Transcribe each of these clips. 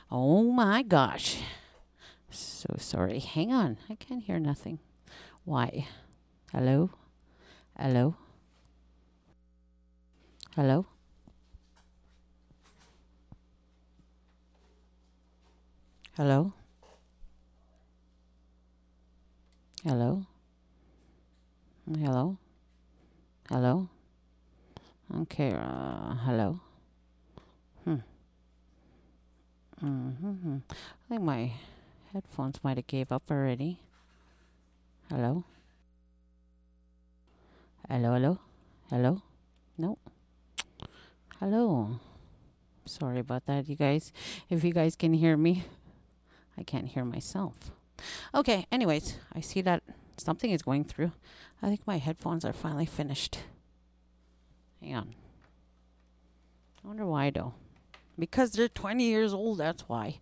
Oh my gosh. So sorry. Hang on. I can't hear nothing. Why? Hello? Hello? Hello? Hello? Hello? Hello? Hello? Okay, hello? Hmm. Mm-hmm. I think my headphones might have gave up already. Hello? Hello, hello? Hello? No. Hello. Sorry about that, you guys. If you guys can hear me, I can't hear myself. Okay, anyways, I see that something is going through. I think my headphones are finally finished. Hang on. I wonder why, though. Because they're 20 years old, that's why.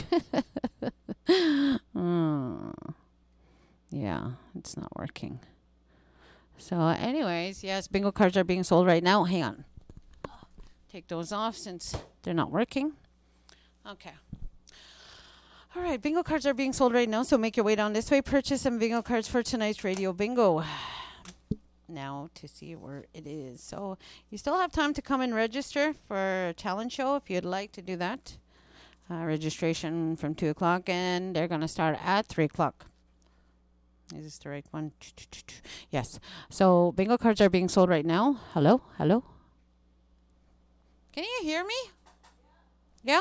Yeah, it's not working. So, anyways, yes, bingo cards are being sold right now. Hang on. Take those off since they're not working. Okay. All right, bingo cards are being sold right now, so make your way down this way. Purchase some bingo cards for tonight's radio bingo. Now to see where it is. So you still have time to come and register for a talent show if you'd like to do that. Registration from 2 o'clock, and they're going to start at 3 o'clock. Is this the right one? Yes. So bingo cards are being sold right now. Hello? Hello? Can you hear me? Yeah?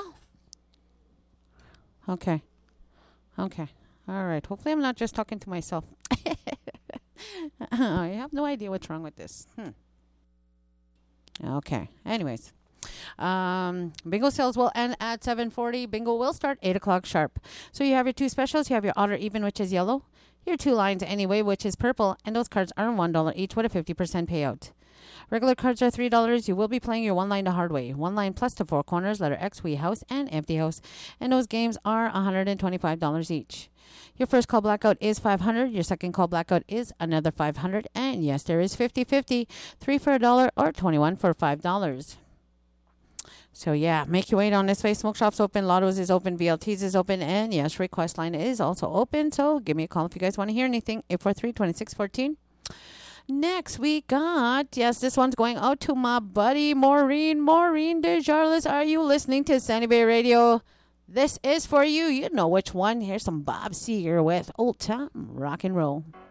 Okay. Okay. All right. Hopefully I'm not just talking to myself. I have no idea what's wrong with this. Okay. Anyways. Bingo sales will end at 7:40. Bingo will start 8 o'clock sharp. So you have your two specials. You have your odd or even, which is yellow. Your two lines anyway, which is purple. And those cards are $1 each with a 50% payout. Regular cards are $3. You will be playing your one line the hard way. One line plus the four corners, letter X, wee house, and empty house. And those games are $125 each. Your first call blackout is $500. Your second call blackout is another $500. And yes, there is 50-50. 3 for $1 or 21 for $5. So yeah, make your way down this way. Smoke shop's open, Lotto's is open, VLT's is open, and yes, request line is also open. So give me a call if you guys want to hear anything. 843-2614. Next we got, yes, this one's going out to my buddy Maureen Desjarlis. Are you listening to Sandy Bay Radio? This is for you. You know which one. Here's some Bob Seger with Old Time Rock and Roll.